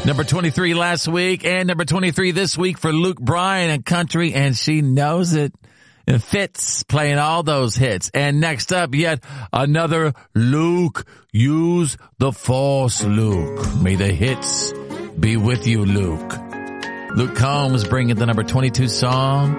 Number 23 last week and number 23 this week for Luke Bryan and Country, and She Knows It. It fits playing all those hits. And next up, yet another Luke. Use the Force, Luke. May the hits be with you, Luke. Luke Combs bringing the number 22 song.